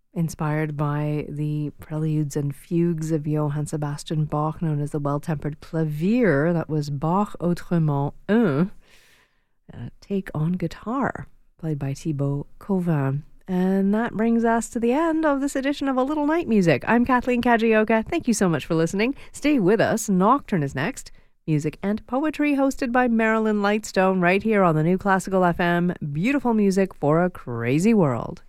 inspired by the preludes and fugues of Johann Sebastian Bach, known as the Well-Tempered Clavier. That was Bach Autrement 1, Take on Guitar, played by Thibaut Covin. And that brings us to the end of this edition of A Little Night Music. I'm Kathleen Kajioka. Thank you so much for listening. Stay with us. Nocturne is next. Music and poetry hosted by Marilyn Lightstone right here on the New Classical FM. Beautiful music for a crazy world.